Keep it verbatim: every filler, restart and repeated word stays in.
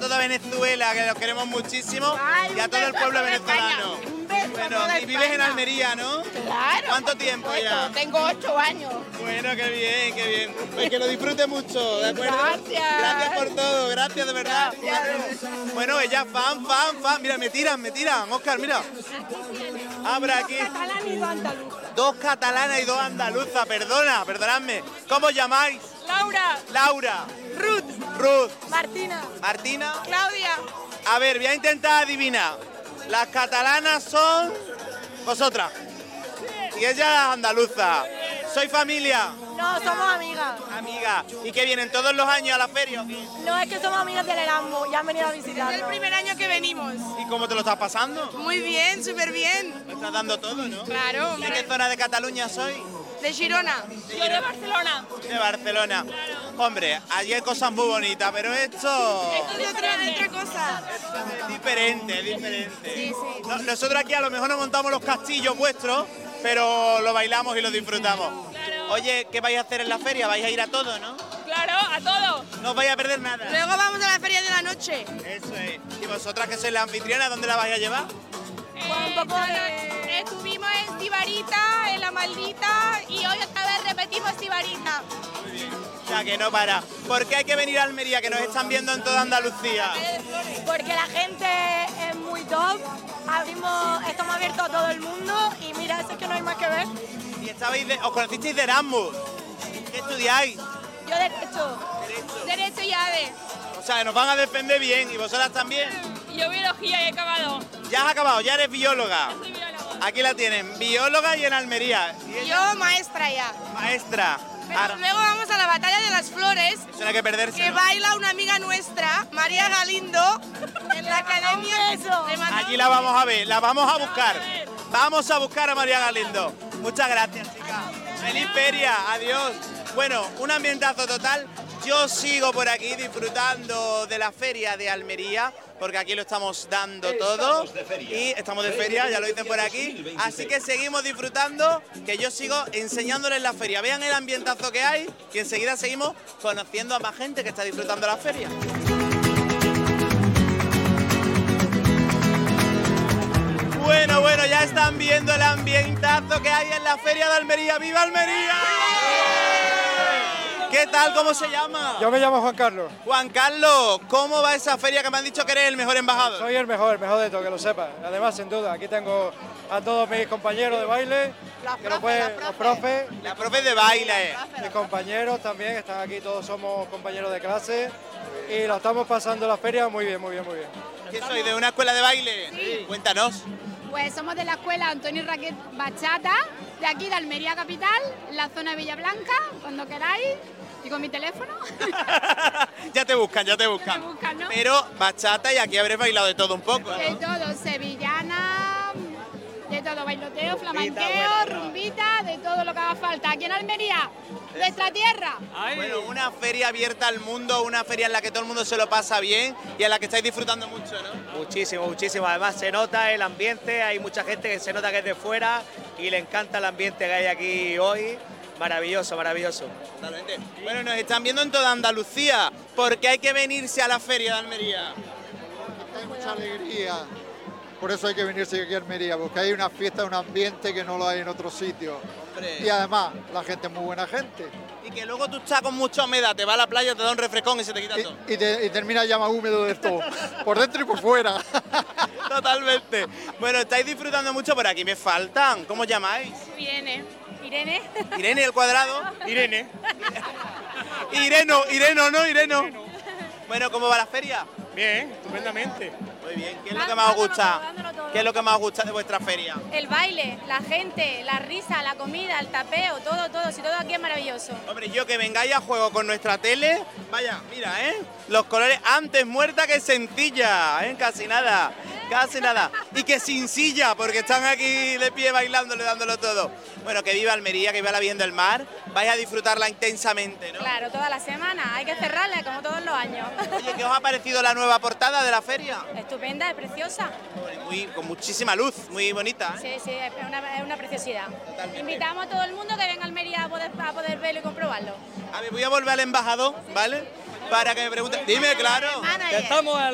toda Venezuela, que los queremos muchísimo, Ay, y a un todo el beso pueblo a toda venezolano. España. Un beso a Bueno, toda y vives en España. Almería, ¿no? Claro. ¿Cuánto tiempo ya? Tengo ocho años. Bueno, qué bien, qué bien. Pues que lo disfrute mucho, ¿de acuerdo? Gracias. Gracias por todo, gracias de verdad. Gracias. Bueno, ella fan, fan, fan. Mira, me tiran, me tiran. Oscar, mira. Abra aquí. Catalán y dos andaluz. Dos catalanas y dos andaluzas, perdona, perdonadme. ¿Cómo os llamáis? Laura. Laura. Ruth. Ruth. Martina. Martina. Claudia. A ver, voy a intentar adivinar. Las catalanas son vosotras. Y ella las andaluzas. ¿Soy familia? No, somos amigas. Amiga. ¿Y que vienen todos los años a la feria o qué? No, es que somos amigas del Erasmus y han venido a visitarnos. Es el primer año que venimos. ¿Y cómo te lo estás pasando? Muy bien, súper bien. Me estás dando todo, ¿no? Claro. ¿De qué zona de Cataluña soy? De Girona. Yo de Barcelona. De Barcelona. Hombre, allí hay cosas muy bonitas, pero esto Es otra, otra cosa. es diferente, es diferente. Sí, sí. No- nosotros aquí a lo mejor no montamos los castillos vuestros, pero lo bailamos y lo disfrutamos. Oye, ¿qué vais a hacer en la feria? ¿Vais a ir a todo, no? Claro, a todo. No os vais a perder nada. Luego vamos a la feria de la noche. Eso es. ¿Y vosotras que sois la anfitriona, dónde la vais a llevar? un poco de... Estuvimos en Sibarita, en La Maldita, y hoy otra vez repetimos Sibarita. O sea, que no para. ¿Por qué hay que venir a Almería, que nos están viendo en toda Andalucía? Porque la gente es muy top. Abrimos, estamos abiertos a todo el mundo y mira, eso es que no hay más que ver. Y estabais de- os conocisteis de Erasmus. ¿Qué estudiáis? Yo derecho. Derecho. Derecho y ADE. O sea, que nos van a defender bien. ¿Y vosotras también? Yo biología y he acabado. Ya has acabado, ya eres bióloga. Soy bióloga. Aquí la tienen, bióloga y en Almería. Y ella, Yo maestra ya. maestra. Pero Ahora, luego vamos a la Batalla de las Flores, eso no hay que perderse. que ¿no? baila una amiga nuestra, María Galindo, en la academia. beso. Le mandamos Allí la vamos a ver, la vamos a buscar. Vamos a buscar a María Galindo. Muchas gracias, chicas. Feliz feria, adiós. Bueno, un ambientazo total. Yo sigo por aquí disfrutando de la feria de Almería, porque aquí lo estamos dando todo. Y estamos de feria, ya lo dicen por aquí. Así que seguimos disfrutando, que yo sigo enseñándoles la feria. Vean el ambientazo que hay y enseguida seguimos conociendo a más gente que está disfrutando la feria. Bueno, bueno, ya están viendo el ambientazo que hay en la feria de Almería. ¡Viva Almería! ¿Qué tal? ¿Cómo se llama? Yo me llamo Juan Carlos. Juan Carlos, ¿cómo va esa feria que me han dicho que eres el mejor embajador? Soy el mejor, el mejor de todo, que lo sepas. Además, sin duda, aquí tengo a todos mis compañeros de baile, Los que lo profes, pueden- los los profes, La profe de baile. mis compañeros también están aquí, todos somos compañeros de clase y lo estamos pasando la feria muy bien, muy bien, muy bien. ¿Qué soy? ¿De una escuela de baile? Sí. Cuéntanos. Pues somos de la escuela Antonio y Raquel Bachata, de aquí de Almería Capital, en la zona de Villablanca, cuando queráis, y con mi teléfono. Ya te buscan, ya te buscan. Me buscan, ¿no? Pero bachata y aquí habréis bailado de todo un poco, De ¿no? todo, sevillana, de todo, bailoteo, flamenqueo, rumbita, de todo lo que haga falta. Aquí en Almería, nuestra tierra. Bueno, una feria abierta al mundo, una feria en la que todo el mundo se lo pasa bien y en la que estáis disfrutando mucho, ¿no? Muchísimo, muchísimo. Además se nota el ambiente, hay mucha gente que se nota que es de fuera y le encanta el ambiente que hay aquí hoy. Maravilloso, maravilloso. Totalmente. Bueno, nos están viendo en toda Andalucía. ¿Por qué hay que venirse a la feria de Almería? Hay mucha alegría, por eso hay que venirse aquí a Almería, porque hay una fiesta, un ambiente que no lo hay en otros sitios. Hombre. Y además, la gente es muy buena gente. Y que luego tú estás con mucha humedad, te vas a la playa, te da un refrescón y se te quita todo. Y, y te- y termina ya más húmedo de todo, por dentro y por fuera. Totalmente. Bueno, estáis disfrutando mucho, por aquí me faltan. ¿Cómo os llamáis? Irene. Irene. Irene el cuadrado. Irene. Ireno, Ireno, ¿no? Ireno. Bueno, ¿cómo va la feria? Bien, estupendamente. Muy bien. ¿Qué es lo que más os gusta? ¿Qué es lo que más os gusta de vuestra feria? El baile, la gente, la risa, la comida, el tapeo, todo, todo, si todo aquí es maravilloso. Hombre, yo que vengáis a juego con nuestra tele, vaya, mira, ¿eh? Los colores antes muerta que sencilla, ¿eh? Casi nada, casi nada. Y que sin silla, porque están aquí de pie bailándole, dándolo todo. Bueno, que viva Almería, que viva la Virgen del Mar, vais a disfrutarla intensamente, ¿no? Claro, toda la semana, hay que cerrarla como todos los años. Oye, ¿qué os ha parecido la nueva portada de la feria? Estupenda, es preciosa. Muy, con muchísima luz, muy bonita, ¿eh? Sí, sí, es una, es una preciosidad. Totalmente. Invitamos a todo el mundo que venga a Almería a poder, a poder verlo y comprobarlo. A ver, voy a volver al embajador, ¿vale? Para que me pregunte. Dime, claro. manager. Estamos